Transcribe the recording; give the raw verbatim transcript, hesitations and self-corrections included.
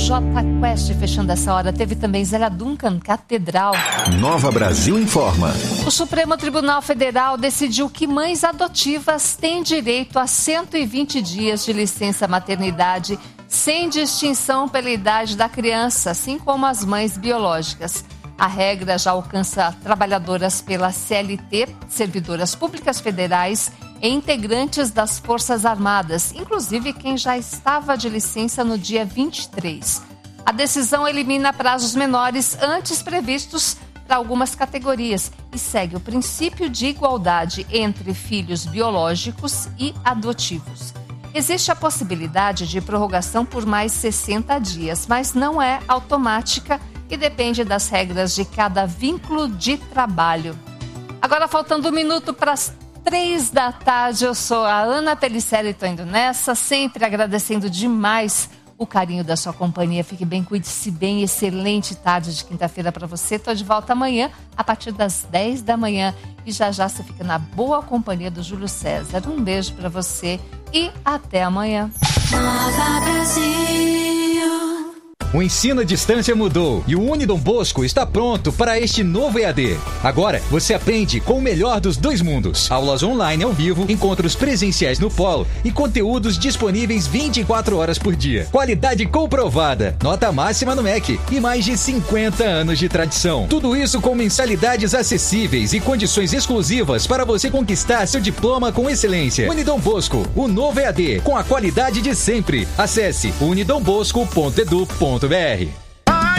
Jota Quest fechando essa hora. Teve também Zélia Duncan, Catedral. Nova Brasil informa. O Supremo Tribunal Federal decidiu que mães adotivas têm direito a cento e vinte dias de licença maternidade sem distinção pela idade da criança, assim como as mães biológicas. A regra já alcança trabalhadoras pela C L T, servidoras públicas federais e integrantes das Forças Armadas, inclusive quem já estava de licença no dia vinte e três. A decisão elimina prazos menores antes previstos para algumas categorias e segue o princípio de igualdade entre filhos biológicos e adotivos. Existe a possibilidade de prorrogação por mais sessenta dias, mas não é automática e depende das regras de cada vínculo de trabalho. Agora, faltando um minuto para as três da tarde, eu sou a Ana Pellicelli e estou indo nessa, sempre agradecendo demais o carinho da sua companhia. Fique bem, cuide-se bem, excelente tarde de quinta-feira para você. Estou de volta amanhã, a partir das dez da manhã. E já já você fica na boa companhia do Júlio César. Um beijo para você e até amanhã. Nova Brasil. O ensino à distância mudou e o Unidom Bosco está pronto para este novo E A D. Agora você aprende com o melhor dos dois mundos. Aulas online ao vivo, encontros presenciais no polo e conteúdos disponíveis vinte e quatro horas por dia. Qualidade comprovada, nota máxima no M E C e mais de cinquenta anos de tradição. Tudo isso com mensalidades acessíveis e condições exclusivas para você conquistar seu diploma com excelência. Unidom Bosco, o novo E A D, com a qualidade de sempre. Acesse unidombosco ponto edu ponto br.